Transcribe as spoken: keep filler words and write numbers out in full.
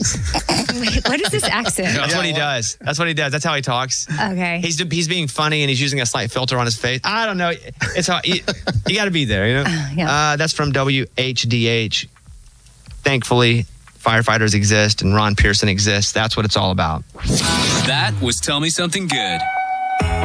Wait, what is this accent? That's what he does. That's what he does. That's how he talks. Okay. He's he's being funny and he's using a slight filter on his face. I don't know. It's how, you, you got to be there, you know? Uh, yeah. Uh, that's from W H D H. Thankfully, firefighters exist and Ron Pearson exists. That's what it's all about. That was Tell Me Something Good.